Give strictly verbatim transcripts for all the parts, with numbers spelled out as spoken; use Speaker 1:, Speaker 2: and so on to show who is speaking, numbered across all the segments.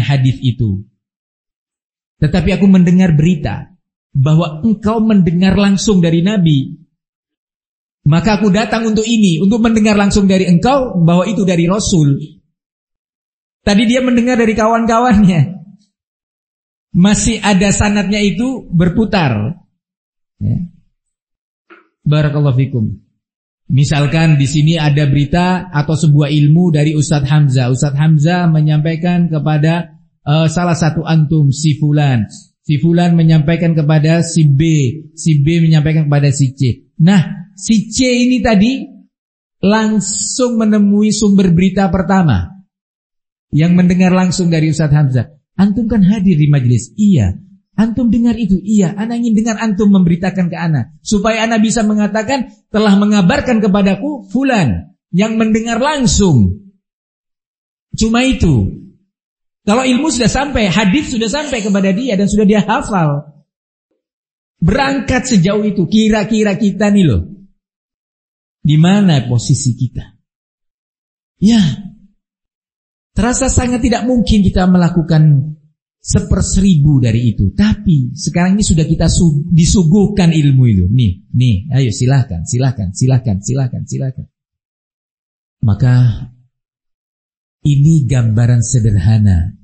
Speaker 1: hadis itu. Tetapi aku mendengar berita bahwa engkau mendengar langsung dari Nabi. Maka aku datang untuk ini, untuk mendengar langsung dari engkau bahwa itu dari Rasul. Tadi dia mendengar dari kawan-kawannya. Masih ada sanadnya itu berputar. Ya. Barakallahu fikum. Misalkan di sini ada berita atau sebuah ilmu dari Ustadz Hamzah. Ustadz Hamzah menyampaikan kepada Uh, salah satu antum si fulan, si fulan menyampaikan kepada si B, si B menyampaikan kepada si C. Nah, si C ini tadi langsung menemui sumber berita pertama yang mendengar langsung dari Ustadz Hamzah. Antum kan hadir di majelis? Iya. Antum dengar itu? Iya. Ana ingin dengar antum memberitakan ke ana supaya ana bisa mengatakan telah mengabarkan kepadaku fulan yang mendengar langsung. Cuma itu. Kalau ilmu sudah sampai, hadis sudah sampai kepada dia dan sudah dia hafal. Berangkat sejauh itu, kira-kira kita nih loh, di mana posisi kita? Ya, terasa sangat tidak mungkin kita melakukan seperseribu dari itu. Tapi sekarang ini sudah kita su- disuguhkan ilmu itu. Nih, nih, ayo silahkan, silahkan, silahkan, silahkan, silahkan. Maka ini gambaran sederhana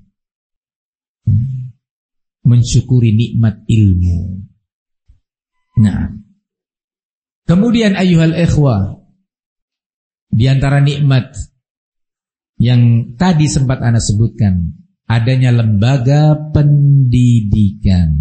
Speaker 1: mensyukuri nikmat ilmu. Nah, kemudian ayyuhal ikhwah, di antara nikmat yang tadi sempat ana sebutkan, adanya lembaga pendidikan.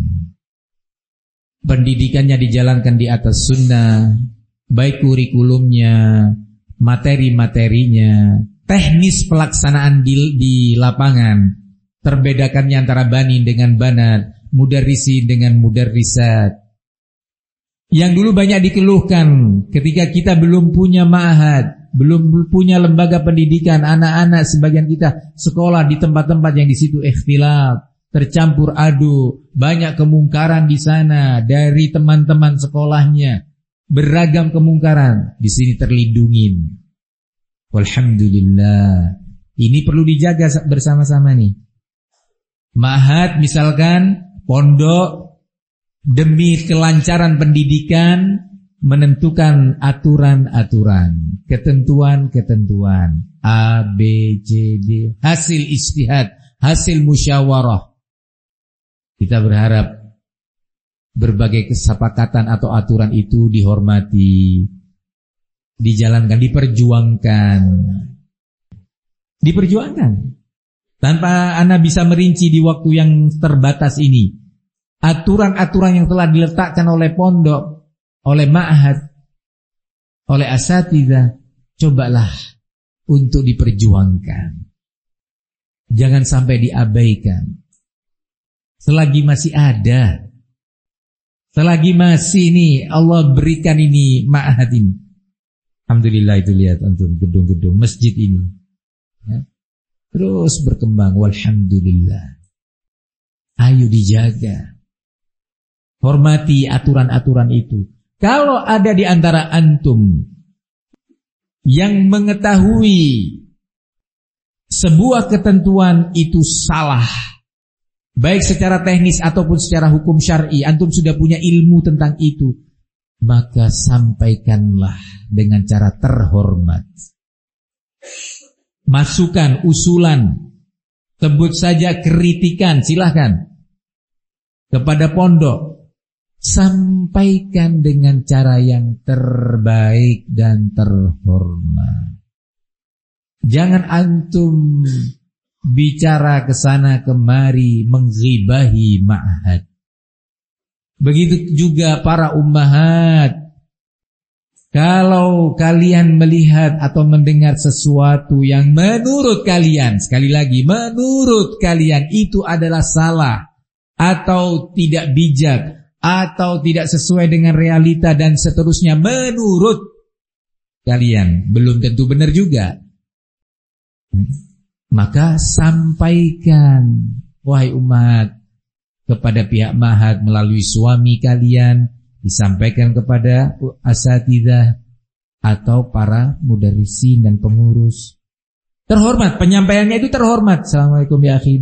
Speaker 1: Pendidikannya dijalankan di atas sunnah, baik kurikulumnya, materi-materinya, teknis pelaksanaan di, di lapangan, terbedakannya antara bani dengan banat, mudarrisi dengan mudarrisat. Yang dulu banyak dikeluhkan ketika kita belum punya ma'had, belum punya lembaga pendidikan, anak-anak sebagian kita sekolah di tempat-tempat yang di situ ikhtilaf, tercampur aduk, banyak kemungkaran di sana dari teman-teman sekolahnya, beragam kemungkaran, di sini terlindungin. Walhamdulillah. Ini perlu dijaga bersama-sama nih. Ma'had misalkan, pondok, demi kelancaran pendidikan menentukan aturan-aturan, ketentuan-ketentuan A, B, C, D, hasil istihad, hasil musyawarah. Kita berharap berbagai kesepakatan atau aturan itu dihormati, dijalankan, diperjuangkan. Diperjuangkan. Tanpa Anda bisa merinci di waktu yang terbatas ini, aturan-aturan yang telah diletakkan oleh pondok, oleh ma'had, oleh asatidzah, cobalah untuk diperjuangkan. Jangan sampai diabaikan. Selagi masih ada, selagi masih ini Allah berikan ini ma'had ini. Alhamdulillah, itu lihat antum gedung-gedung masjid ini. Ya. Terus berkembang, walhamdulillah. Ayo dijaga. Hormati aturan-aturan itu. Kalau ada di antara antum yang mengetahui sebuah ketentuan itu salah, baik secara teknis ataupun secara hukum syar'i, antum sudah punya ilmu tentang itu, maka sampaikanlah dengan cara terhormat. Masukan, usulan, sebut saja kritikan, silahkan kepada pondok, sampaikan dengan cara yang terbaik dan terhormat. Jangan antum bicara ke sana kemari mengghibahi ma'had. Begitu juga para ummahat. Kalau kalian melihat atau mendengar sesuatu yang menurut kalian, sekali lagi, menurut kalian itu adalah salah, atau tidak bijak, atau tidak sesuai dengan realita dan seterusnya, menurut kalian, belum tentu benar juga, maka sampaikan, wahai umat, kepada pihak ma'had melalui suami kalian, disampaikan kepada asatidzah atau para mudarrisin dan pengurus. Terhormat, penyampaiannya itu terhormat. Assalamualaikum ya akhi.